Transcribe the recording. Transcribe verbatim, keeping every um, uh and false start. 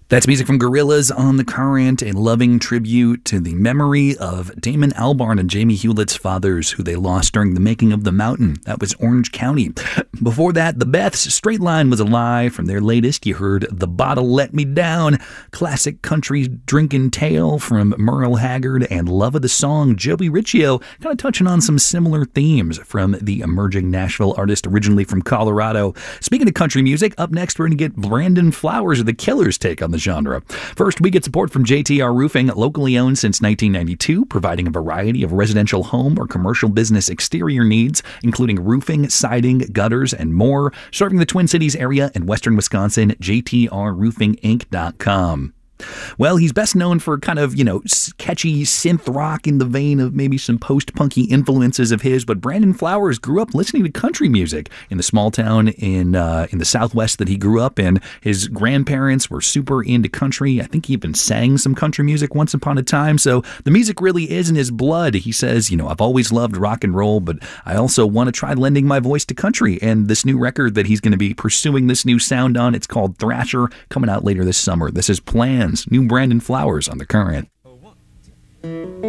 That's music from Gorillaz on The Current, a loving tribute to the memory of Damon Albarn and Jamie Hewlett's fathers, who they lost during the making of The Mountain. That was Orange County. Before that, The Beths, Straight Line Was a Lie. From their latest, you heard The Bottle Let Me Down, classic country drinking tale from Merle Haggard, and Love of the Song, Joey Riccio, kind of touching on some similar themes from the emerging Nashville artist originally from Colorado. Speaking of country music, up next we're going to get Brandon Flowers of The Killers' take on the genre. First, we get support from J T R Roofing, locally owned since nineteen ninety-two, providing a variety of residential home or commercial business exterior needs, including roofing, siding, gutters, and more. Serving the Twin Cities area and western Wisconsin, J T R roofing inc dot com. Well, he's best known for kind of, you know, catchy synth rock in the vein of maybe some post-punky influences of his, but Brandon Flowers grew up listening to country music in the small town in uh, in the Southwest that he grew up in. His grandparents were super into country. I think he even sang some country music once upon a time, so the music really is in his blood. He says, you know, I've always loved rock and roll, but I also want to try lending my voice to country, and this new record that he's going to be pursuing this new sound on, it's called Thrasher, coming out later this summer. This is Plans. New Brandon Flowers on The Current.